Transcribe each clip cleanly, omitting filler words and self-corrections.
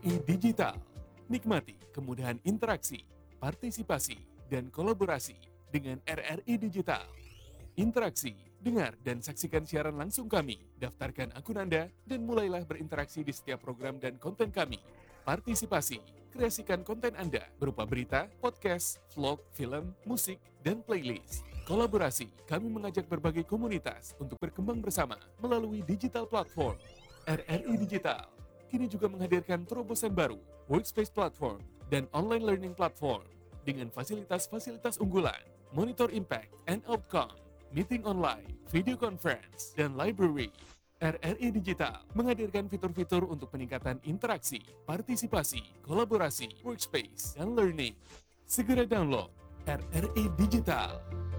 RRI Digital. Nikmati kemudahan interaksi, partisipasi, dan kolaborasi dengan RRI Digital. Interaksi, dengar dan saksikan siaran langsung kami, daftarkan akun Anda, dan mulailah berinteraksi di setiap program dan konten kami. Partisipasi, kreasikan konten Anda berupa berita, podcast, vlog, film, musik, dan playlist. Kolaborasi, kami mengajak berbagai komunitas untuk berkembang bersama melalui digital platform. RRI Digital kini juga menghadirkan terobosan baru, workspace platform, dan online learning platform dengan fasilitas-fasilitas unggulan, monitor impact and outcome, meeting online, video conference, dan library. RRI Digital menghadirkan fitur-fitur untuk peningkatan interaksi, partisipasi, kolaborasi, workspace, dan learning. Segera download RRI Digital.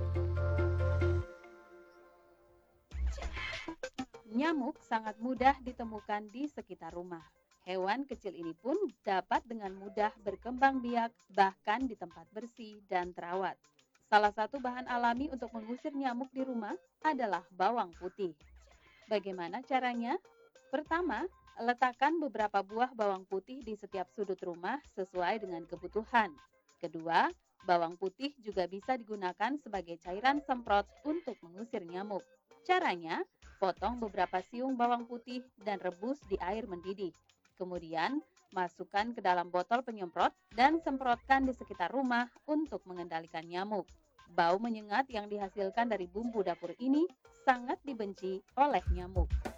Nyamuk sangat mudah ditemukan di sekitar rumah. Hewan kecil ini pun dapat dengan mudah berkembang biak bahkan di tempat bersih dan terawat. Salah satu bahan alami untuk mengusir nyamuk di rumah adalah bawang putih. Bagaimana caranya? Pertama, letakkan beberapa buah bawang putih di setiap sudut rumah sesuai dengan kebutuhan. Kedua, bawang putih juga bisa digunakan sebagai cairan semprot untuk mengusir nyamuk. Caranya, potong beberapa siung bawang putih dan rebus di air mendidih. Kemudian, masukkan ke dalam botol penyemprot dan semprotkan di sekitar rumah untuk mengendalikan nyamuk. Bau menyengat yang dihasilkan dari bumbu dapur ini sangat dibenci oleh nyamuk.